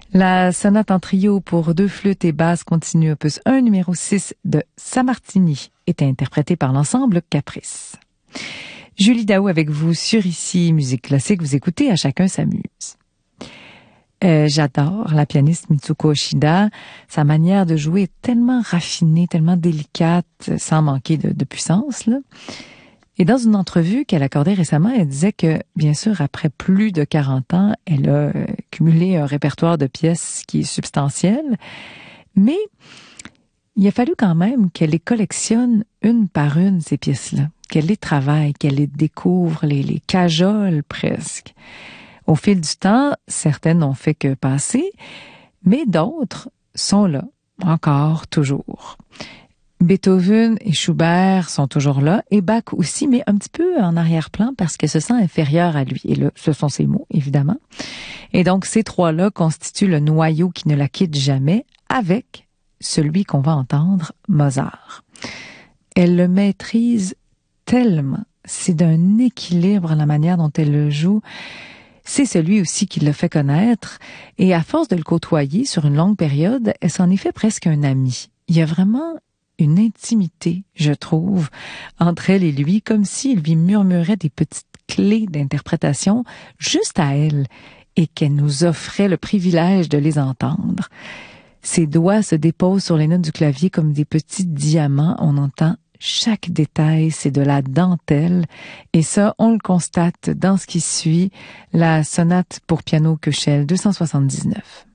La sonate en trio pour 2 flûtes et basses continue opus 1 numéro 6 de Sammartini était interprétée par l'ensemble Caprice. Julie Daou avec vous sur Ici Musique Classique, vous écoutez À chacun s'amuse. J'adore la pianiste Mitsuko Oshida. Sa manière de jouer est tellement raffinée, tellement délicate, sans manquer de puissance, là. Et dans une entrevue qu'elle accordait récemment, elle disait que, bien sûr, après plus de 40 ans, elle a cumulé un répertoire de pièces qui est substantiel, mais il a fallu quand même qu'elle les collectionne une par une, ces pièces-là, qu'elle les travaille, qu'elle les découvre, les cajole presque. Au fil du temps, certaines n'ont fait que passer, mais d'autres sont là, encore, toujours. Beethoven et Schubert sont toujours là, et Bach aussi, mais un petit peu en arrière-plan parce qu'elle se sent inférieure à lui. Et là, ce sont ses mots, évidemment. Et donc, ces trois-là constituent le noyau qui ne la quitte jamais, avec celui qu'on va entendre, Mozart. Elle le maîtrise tellement. C'est d'un équilibre la manière dont elle le joue. C'est celui aussi qui le fait connaître. Et à force de le côtoyer sur une longue période, elle s'en est fait presque un ami. Il y a vraiment une intimité, je trouve, entre elle et lui, comme s'il lui murmurait des petites clés d'interprétation juste à elle et qu'elle nous offrait le privilège de les entendre. Ses doigts se déposent sur les notes du clavier comme des petits diamants. On entend chaque détail, c'est de la dentelle. Et ça, on le constate dans ce qui suit, la sonate pour piano Köchel 279.